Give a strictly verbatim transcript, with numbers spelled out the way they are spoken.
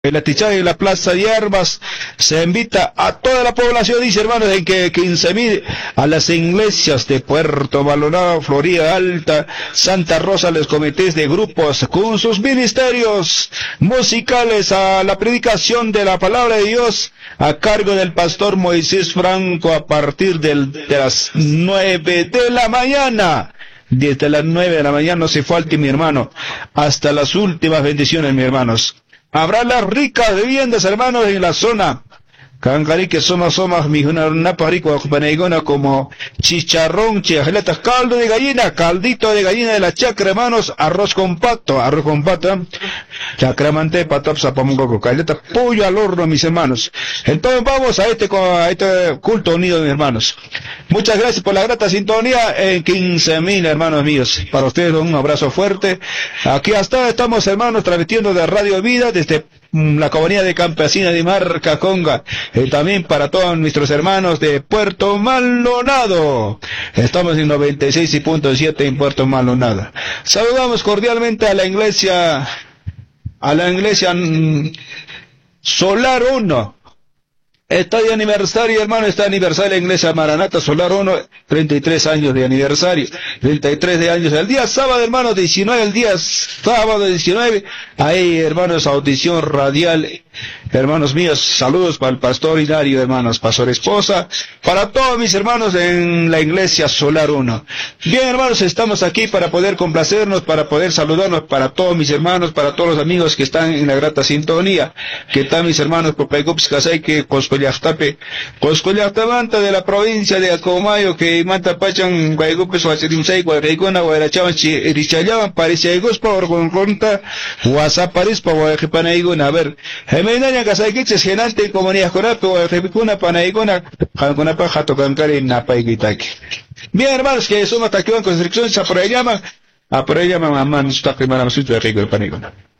En la Tichá y la Plaza de Armas se invita a toda la población, dice hermanos, en que quince mil a las iglesias de Puerto Maldonado, Florida Alta, Santa Rosa, los comités de grupos con sus ministerios musicales a la predicación de la palabra de Dios a cargo del pastor Moisés Franco a partir del, de las nueve de la mañana. Desde las nueve de la mañana no se falte, mi hermano, hasta las últimas bendiciones, mis hermanos. Habrá las ricas viviendas, hermanos, en la zona. Cancari que somos somos mi una parico paneigona como chicharrón, chijeletas, caldo de gallina, caldito de gallina de la chacra, hermanos, arroz con pato, arroz con pato, chacramante, patapsa, pamungo, caleta, pollo al horno, mis hermanos. Entonces vamos a este, a este culto unido, mis hermanos. Muchas gracias por la grata sintonía en quince mil, hermanos míos. Para ustedes un abrazo fuerte. Aquí hasta estamos, hermanos, transmitiendo de Radio Vida desde la comunidad de campesina de Marca Conga, y también para todos nuestros hermanos de Puerto Maldonado. Estamos en noventa y seis punto siete en Puerto Maldonado. Saludamos cordialmente a la iglesia, a la iglesia Solar uno. Está de aniversario, hermano, está de aniversario la iglesia Maranata Solar uno, treinta y tres años de aniversario, treinta y tres de años, el día sábado, hermano, diecinueve, el día sábado diecinueve, ahí, hermanos, audición radial, hermanos míos, saludos para el pastor Hilario, hermanos, pastor esposa, para todos mis hermanos en la iglesia Solar uno. Bien, hermanos, estamos aquí para poder complacernos, para poder saludarnos, para todos mis hermanos, para todos los amigos que están en la grata sintonía, que están mis hermanos, Popaygups, Casay, que Coscollactape, Coscollactamanta de la provincia de Acomayo, que Manta Pachan, Guaygupes, Huachirimsay, Guayreicona, Guayrachaban, Richayaban, Parisiaigos, Power Conconta, Guasaparispa, Guayjipanaiguna, a ver, Gemenaña, Casayquiches, Genante, Comunidad Corape, Guayjipicuna, Panaigona, Janconapa, Jato Cancari, Napaiguitaki. Bien, hermanos, que somos hasta aquí en construcción, se por ahí llaman, a por ahí llaman a Manos, Taque, Manamasucho, de Rico, de Panaigona.